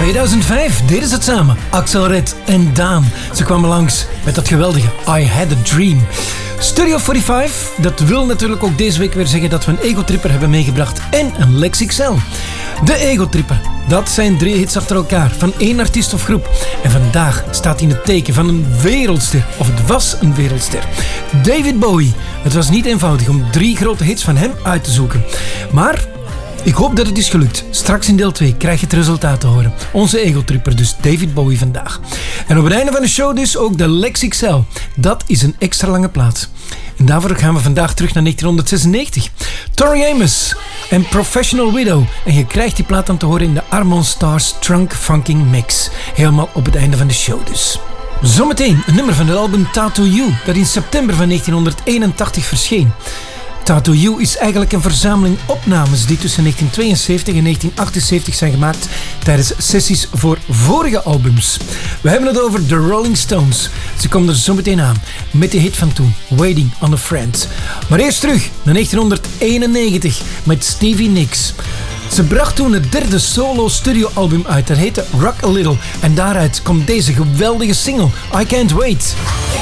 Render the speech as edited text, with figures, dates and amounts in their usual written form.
2005 deden ze het samen, Axel Red en Daan. Ze kwamen langs met dat geweldige I Had a Dream. Studio 45, dat wil natuurlijk ook deze week weer zeggen dat we een Ego-tripper hebben meegebracht en een Lex XL. De Ego-tripper, dat zijn 3 hits achter elkaar van 1 artiest of groep. En vandaag staat hij in het teken van een wereldster, of het was een wereldster. David Bowie. Het was niet eenvoudig om 3 grote hits van hem uit te zoeken. Maar ik hoop dat het is gelukt. Straks in deel 2 krijg je het resultaat te horen. Onze Ego-tripper, dus David Bowie vandaag. En op het einde van de show dus ook de Lex XL. Dat is een extra lange plaat. En daarvoor gaan we vandaag terug naar 1996. Tori Amos en Professional Widow. En je krijgt die plaat dan te horen in de Armon Stars Trunk Funking Mix. Helemaal op het einde van de show dus. Zometeen een nummer van het album Tattoo You, dat in september van 1981 verscheen. Tattoo You is eigenlijk een verzameling opnames die tussen 1972 en 1978 zijn gemaakt tijdens sessies voor vorige albums. We hebben het over The Rolling Stones. Ze komen er zo meteen aan met de hit van toen, Waiting on a Friend. Maar eerst terug naar 1991 met Stevie Nicks. Ze bracht toen het 3e solo studioalbum uit, dat heette Rock a Little. En daaruit komt deze geweldige single, I Can't Wait.